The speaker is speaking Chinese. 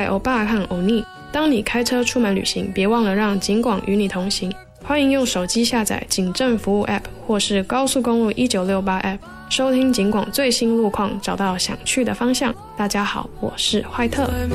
位欧巴和欧尼。当你开车出门旅行，别忘了让警广与你同行。欢迎用手机下载警政服务 App 或是高速公路1968 App， 收听警广最新路况，找到想去的方向。大家好，我是坏特。